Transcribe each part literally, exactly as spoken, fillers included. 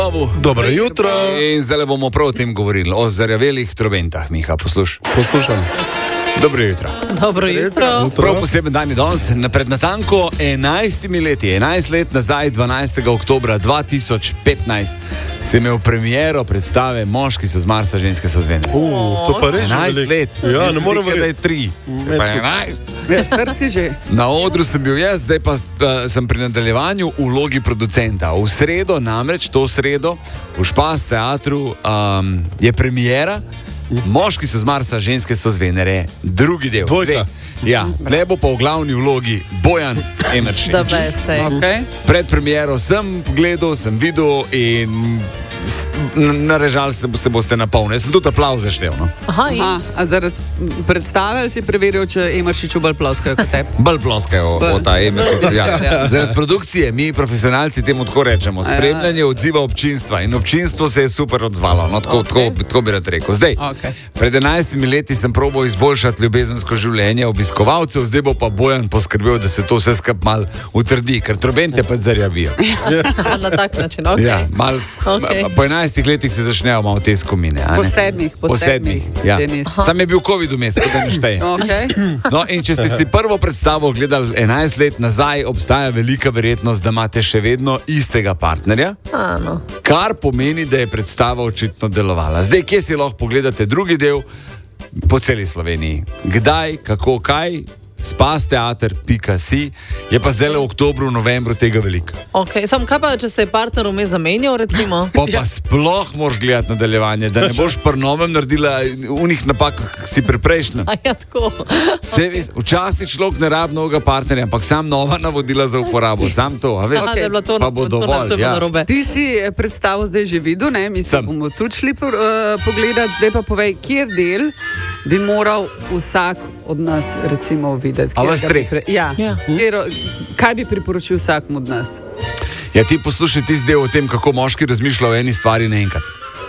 Dobro jutro. In zdaj bomo prav o tem govorili, o zarjavelih trobentah, Miha, poslušaj. Poslušam. Dobro jutro. Dobro jutro. Prav poseben dan je danes, pred natanko enajstimi leti, enajst let nazaj, dvanajstega oktobra dva tisoč petnajst, si imel premiero predstave Moški so z Marsa, ženske so z Venere. Uh, to pa res že enajst veliko. let. Ja, ne morem verjeti. Da je verjeti. tri. Pa enajst. Ja, star si že. Na odru sem bil jaz, zdaj pa uh, sem pri nadaljevanju v vlogi producenta. V sredo, namreč to sredo, v Špas teatru um, je premiera Moški so z Marsa, ženske so z Venere, drugi del. Dvojka. Dve. Ja, ne bo pa v glavni vlogi Bojan Emeršič. Da veste. Okay. Pred premiero sem gledal, sem videl in s- n- narežali se, bo- se boste napolnili. Jaz sem tudi aplavze štel. No? Aha, in Aha, a zaradi predstave ali si preveril, če imaš še bolj ploskajo kot tebi? Bolj ploskajo Bolj. od ta Emeršič. Ja. Ja. Zaradi produkcije, mi profesionalci temu tako rečemo, spremljanje odziva občinstva in občinstvo se je super odzvalo. No, tako, Okay. tako, tako bi rad rekel. Zdaj, Okay. pred enajstimi leti sem probal izboljšati ljubezensko življenje obiskovalcev, zdaj bo pa Bojan poskrbel, da se to vse skupaj mal utrdi, ker trobente pa zarjavijo. na tak način. Okay. Ja, mal, s- Okej. po enajstih letih se začnejo malo te skomine. a Po ne? sedmih, po, Po sedmih, ja. Denis. Sam je bil COVID vmes, tako da ne šteje. Okay. No, in če ste si prvo predstavo gledali enajst let nazaj, obstaja velika verjetnost, da imate še vedno istega partnerja, A, no. kar pomeni, da je predstava očitno delovala. Zdaj, kje si lahko pogledate drugi del po celi Sloveniji? Kdaj, kako, kaj? spasteater pika si, je pa zdaj le v oktobru, novembru tega veliko. Okay. Sam kaj pa, če se je partner vmes zamenjal, recimo? Pa, pa sploh moraš gledati nadaljevanje, da ne boš pri novem naredila unih napak, ki si pri prejšnjem. A ja, tako. Se ves, včasih človek ne rabi novega partnerja, ampak sam nova navodila za uporabo, sam to, a veš? Aha, da je bilo to, Pa bo to, dovolj, to, to je bilo ja. narobe. Ti si predstavo zdaj že videl, ne? Mi se Sem. bomo tudi šli po, uh, pogledati. Zdaj pa povej, kjer del bi moral vsak od nas recimo videti. A vas Kjer ga treh? bi pre- Ja. Ja. Kjer, kaj bi priporočil vsakmu od nas? Ja, ti poslušaj tisti del o tem, kako moški razmišlja o eni stvari naenkrat.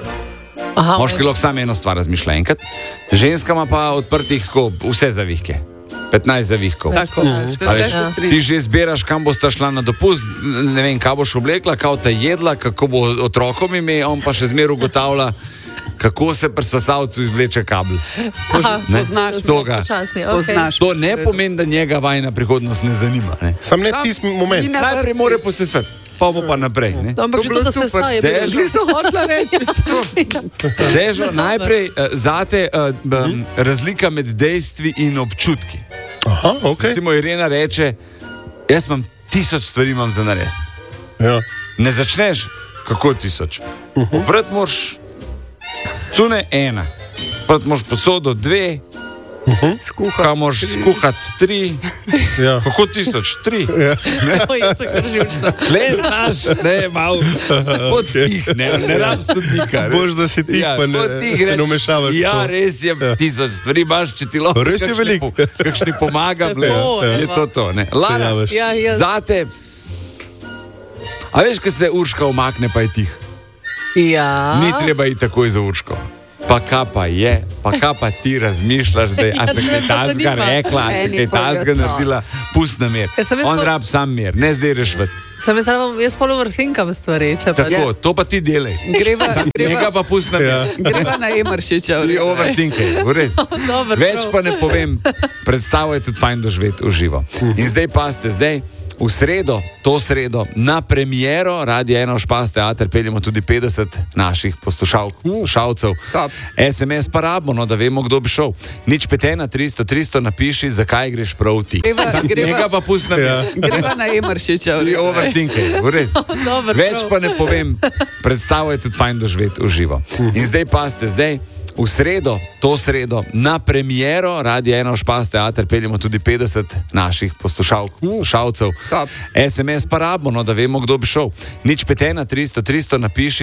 Aha, Moški lahko samo eno stvar razmišlja enkrat, ženska ima pa odprtih tako vse zavihke. petnajst zavihkov. Tako, več, če A te veš, se Ja. strinjam. ti že izbiraš, kam boš šla na dopust, ne vem, kaj boš oblekla, kako te jedla, kako bo otrokom ime, on pa še zmeraj ugotavlja, kako se pri sesalcu izvleče kabel. Aha, Ne? poznaš Toga. počasni, okay. Poznaš. To ne pomeni, da njega vajna prihodnost ne zanima. Ne? Sam ne tisti moment. Ni na Najprej vrsti. mora posesati, pa bo pa naprej. Ne? No, ampak To že bilo to, da se super. saje. Zdaj- Že so hotla reči. Dežo, najprej uh, zate uh, b, razlika med dejstvi in občutki. Aha, ok. Recimo Irena reče, jaz imam tisoč stvari imam za narediti. Ja. Ne začneš, kako tisoč. Obrat moraš, cune ena, obrat moraš posodo dve, Skuha. kam moraš skuhati tri, Ja. kako tisoč, tri. Oj, jaz sem kar živčna. Le znaš, ne, malo, pod tih, ne, ne rabim studnika. ne. Bož, da si tih, pa ne- pod tih se gre. ne vmešavaš v Ja, to. res je, Ja. tisoč stvari imaš, če ti lahko. Res je kakšni veliko. po- Kakšni pomagam, le, Tako, je evo. to to. Ne. Lara, javiš. Ja, ja. zate, a veš, ko se Urška umakne, pa je tih. Ja. Ni treba iti takoj za Urško. Pa kaj pa je, pa kaj pa ti razmišljaš, da je, a se Ja, kaj me pa tazga zanima. rekla, a se Eni kaj tazga pojjo naredila, pust na mir. Ja, sem jaz On pa- rab sam mir, ne zdaj rešvati. Sem jaz, rabim, jaz polo vrtinkam stvari, če pa Tako, to pa ti delaj. Greva, Njega greva, pa pust na mir. Ja. greva na Emeršiča. Ti overthinkaj, v redu. Dobro, Več prav. pa ne povem, predstavo je tudi fajn doživeti v živo. In zdaj pa ste zdaj. V sredo, to sredo, na premiero Radia ena v Špas teater peljemo tudi petdeset naših poslušalcev. Top. es em es pa rabimo, no, da vemo, kdo bi šel. Nič petena, tristo, tristo napiši, zakaj greš prav ti. Greva, Njega greva, pa pusti na Ja. mir. greva na Emeršiča. Ti overthinkaj, v redu. Dobro, Več prav. pa ne povem, predstavo je tudi fajn doživeti v živo. In zdaj pa ste zdaj. V sredo, to sredo, na premiero Radia ena v Špas teater peljemo tudi petdeset naših poslušalcev. Top. es em es pa rabimo, no, da vemo, kdo bi šel. Nič petena, tristo, tristo napiši.